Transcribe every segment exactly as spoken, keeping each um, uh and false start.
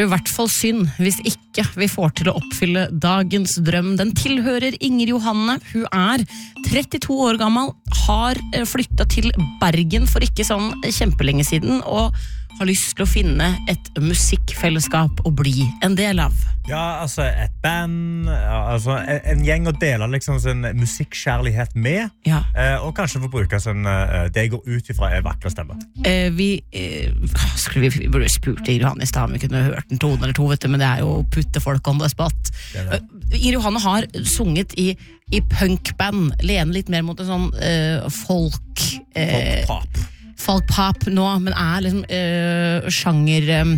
I hvert fall synd hvis ikke vi får til å oppfylle dagens drøm. Den tilhører Inger Johanne. Hun er trettito år gammel, har flyttet til Bergen for ikke sånn kjempelenge siden, og har lyst til å finne et musikkfellesskap å bli en del av. Ja, altså et band, ja, altså en, en gjeng å dele liksom sin musikkskjærlighet med, Ja. eh, og kanskje få bruke sånn, eh, det jeg går ut ifra er vakre stemmer. Eh, vi, eh, skulle vi, vi burde spurt Inger Johanne i stedet om vi kunne hørt en tone eller to, vet du, men det er jo å putte folk on the spot. Det er det. Eh, Inger Johanne har sunget i, i punkband, lener litt mer mot en sånn eh, folk... Eh, Folk-pop. Folk-pop nå, men er liksom eh, sjanger... Eh,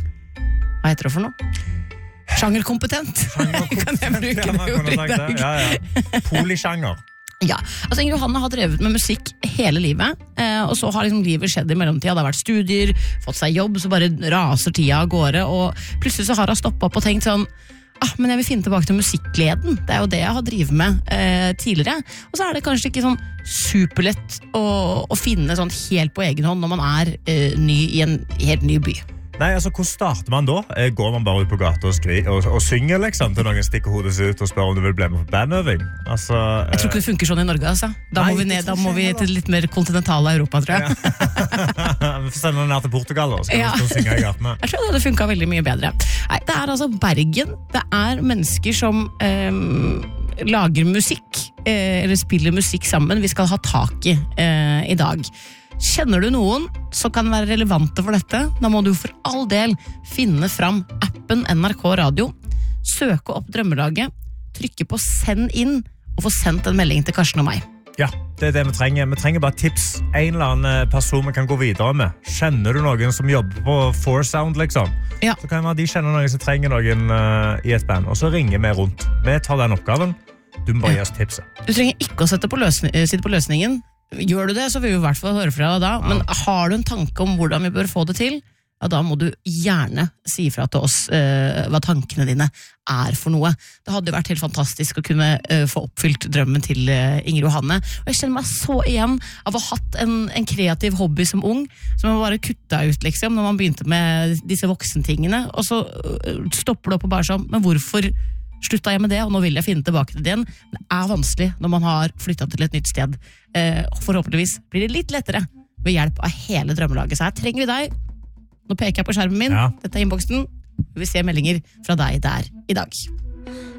hva heter det for noe? Sjangerkompetent. Kan jeg bruke Ja, man det kunne ordet i sagt det. dag? Ja, ja. Polisjanger. Ja, altså Inger Johanne har drevet med musikk hele livet, eh, og så har liksom livet skjedd i mellomtida. Det har vært studier, fått seg jobb, så bare raser tida av gårde, og plutselig så har hun stoppet opp og tenkt sånn, ah, men jeg vil finne tilbake til musikkleden. Det er jo det jeg har drivet med eh, tidligere. Og så er det kanskje ikke sånn superlett å, å finne sånn helt på egen hånd når man er eh, ny i en helt ny by. Nei, altså, hvor starter man da? Eh, Går man bare ut på gata og, skri og, og synger, liksom, til noen stikker hodet seg ut og spør om du vil bli med på bandøving? Altså, Jeg tror ikke det funker sånn i Norge, altså. Da Nei, må vi det ned, da tror må vi ikke jeg til litt mer kontinentale Europa, tror jeg. vi får sende den ned til Portugal, da. Skal Ja. vi stå og synge i gatene? Jeg tror det hadde funket veldig mye bedre. Nei, det er altså Bergen. Det er mennesker som ehm, lager musikk, eh, eller spiller musikk sammen. Vi skal ha tak i eh, i dag. Kjenner du noen som kan være relevante for dette? Da må du for all del finne fram appen N R K Radio, søke opp drømmelaget, trykke på send inn, og få sendt en melding til Karsten og meg. Ja, det er det vi trenger. Vi trenger bare tips. En eller annen person vi kan gå videre med. Kjenner du noen som jobber på Four Sound, liksom? Ja. Så kan de kjenne noen som trenger noen uh, i et band, og så ringer vi rundt. Vi tar den oppgaven. Du må bare gi oss tipset. Du trenger ikke å sette på løsning, sitte på løsningen. Gjør du det, så vil vi i hvert fall høre fra deg da. Men har du en tanke om hvordan vi bør få det til, ja, da må du gjerne si fra til oss eh, hva tankene dine er for noe. Det hadde jo vært helt fantastisk å kunne eh, få oppfylt drømmen til eh, Inger Johanne. Og jeg kjenner meg så igjen av å ha hatt en, en kreativ hobby som ung, som man bare kutta ut, liksom, når man begynte med disse voksentingene. Og så uh, stopper det opp og bare sånn, men hvorfor slutta jeg med det, og nå vil jeg finne tilbake til det igjen. Det er vanskelig når man har flyttet til et nytt sted. Eh, forhåpentligvis blir det litt lettere ved hjelp av hele drømmelaget. Så her trenger vi deg. Nå peker jeg på skjermen min. Ja. Dette er innboksen. Vi vil se meldinger fra deg der i dag.